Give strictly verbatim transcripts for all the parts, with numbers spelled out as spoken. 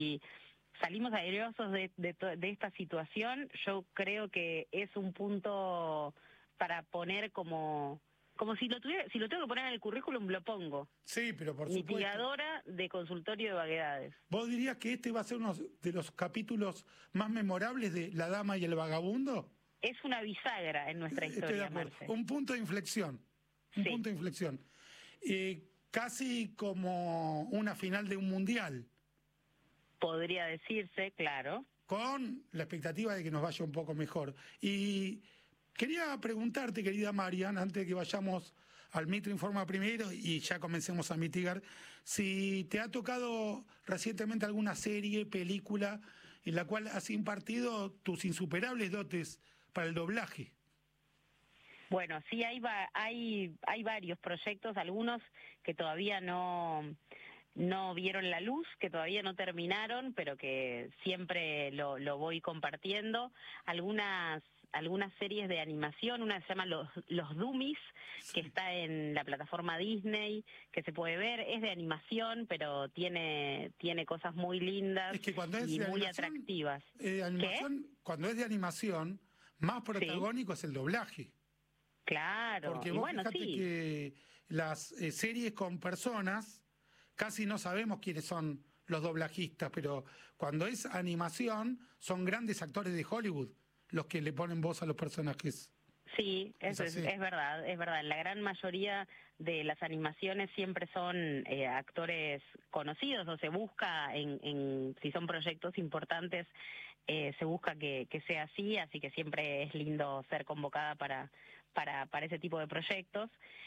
y salimos airosos de, de, de esta situación, yo creo que es un punto para poner como... Como si lo tuviera, si lo tengo que poner en el currículum, lo pongo. Sí, pero por supuesto. Mitigadora de consultorio de vaguedades. ¿Vos dirías que este va a ser uno de los capítulos más memorables de La Dama y el Vagabundo? Es una bisagra en nuestra historia, Marce. Un punto de inflexión. Un sí. punto de inflexión. Eh, casi como una final de un mundial. Podría decirse, claro. Con la expectativa de que nos vaya un poco mejor. Y... quería preguntarte, querida Marian, antes de que vayamos al Mitre Informa primero y ya comencemos a mitigar, si te ha tocado recientemente alguna serie, película, en la cual has impartido tus insuperables dotes para el doblaje. Bueno, sí, hay, va hay, hay varios proyectos, algunos que todavía no... no vieron la luz, que todavía no terminaron, pero que siempre lo, lo voy compartiendo. Algunas algunas series de animación, una se llama Los, Los Dummies, sí. que está en la plataforma Disney, que se puede ver, es de animación, pero tiene tiene cosas muy lindas es que cuando es y de muy animación, atractivas. Eh, de animación, cuando es de animación, más protagónico sí. es el doblaje. Claro, porque y vos bueno, fíjate sí. que las eh, series con personas, casi no sabemos quiénes son los doblajistas, pero cuando es animación, son grandes actores de Hollywood los que le ponen voz a los personajes. Sí, es, es, es verdad, es verdad. La gran mayoría de las animaciones siempre son eh, actores conocidos, o se busca, en, en si son proyectos importantes, eh, se busca que, que sea así, así que siempre es lindo ser convocada para, para, para ese tipo de proyectos.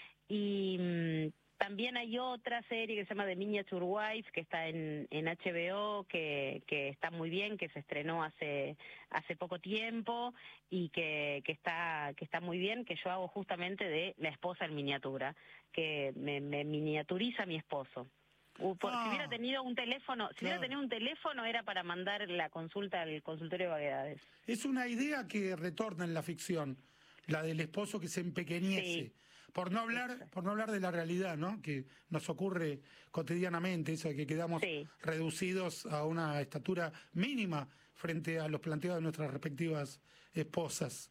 Y... Mmm, también hay otra serie que se llama The Miniature Wife, que está en, en H B O, que, que está muy bien, que se estrenó hace hace poco tiempo y que, que está que está muy bien, que yo hago justamente de la esposa en miniatura, que me, me miniaturiza mi esposo. Uh, por, ah, si hubiera tenido un teléfono, si claro. hubiera tenido un teléfono era para mandar la consulta al consultorio de vaguedades. Es una idea que retorna en la ficción, la del esposo que se empequeñece. Sí. Por no hablar, por no hablar de la realidad, ¿no? Que nos ocurre cotidianamente, eso de que quedamos sí. reducidos a una estatura mínima frente a los planteos de nuestras respectivas esposas.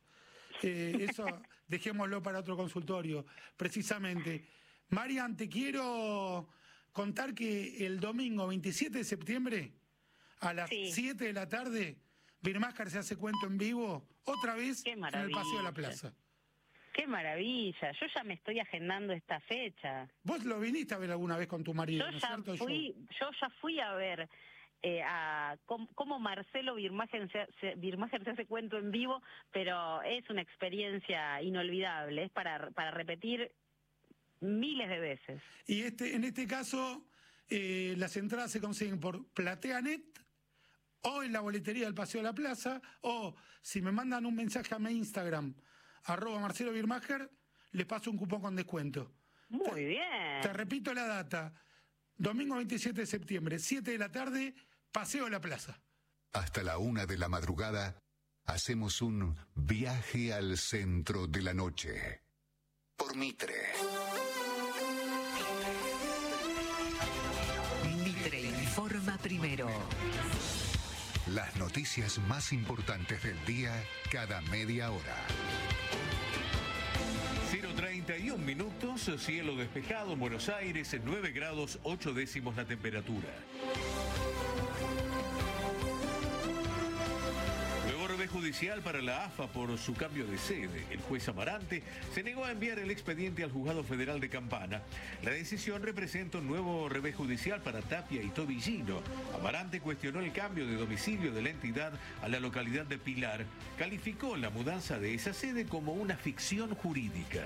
Eh, eso dejémoslo para otro consultorio, precisamente. Marian, te quiero contar que el domingo veintisiete de septiembre, a las sí. siete de la tarde, Birmáscar se hace cuento en vivo, otra vez en el Paseo de la Plaza. ¡Qué maravilla! Yo ya me estoy agendando esta fecha. ¿Vos lo viniste a ver alguna vez con tu marido, yo ¿no es ya cierto? Fui, yo... yo ya fui a ver eh, a cómo, cómo Marcelo Birmáger se, se, Birmáger se hace cuento en vivo, pero es una experiencia inolvidable, es para, para repetir miles de veces. Y este en este caso, eh, las entradas se consiguen por PlateaNet, o en la boletería del Paseo de la Plaza, o si me mandan un mensaje a mi Instagram, arroba Marcelo Birmáger, les paso un cupón con descuento. Muy te, bien. Te repito la data, domingo veintisiete de septiembre, siete de la tarde, Paseo de la Plaza. Hasta la una de la madrugada, hacemos un viaje al centro de la noche. Por Mitre. Mitre informa primero. Las noticias más importantes del día cada media hora. cero treinta y un minutos, cielo despejado en Buenos Aires, en nueve grados ocho décimos la temperatura. Revés judicial para la A F A por su cambio de sede. El juez Amarante se negó a enviar el expediente al Juzgado Federal de Campana. La decisión representa un nuevo revés judicial para Tapia y Tobillino. Amarante cuestionó el cambio de domicilio de la entidad a la localidad de Pilar. Calificó la mudanza de esa sede como una ficción jurídica.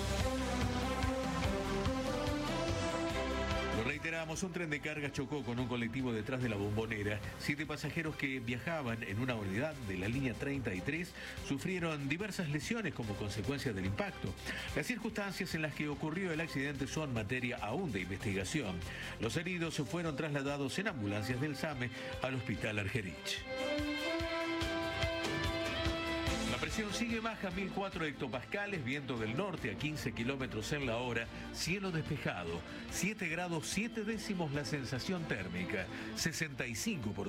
Lo reiteramos, un tren de carga chocó con un colectivo detrás de la Bombonera. Siete pasajeros que viajaban en una unidad de la línea treinta y tres sufrieron diversas lesiones como consecuencia del impacto. Las circunstancias en las que ocurrió el accidente son materia aún de investigación. Los heridos fueron trasladados en ambulancias del SAME al Hospital Argerich. La presión sigue baja, mil cuatro hectopascales, viento del norte a quince kilómetros en la hora, cielo despejado, siete grados siete décimos la sensación térmica, sesenta y cinco por ciento.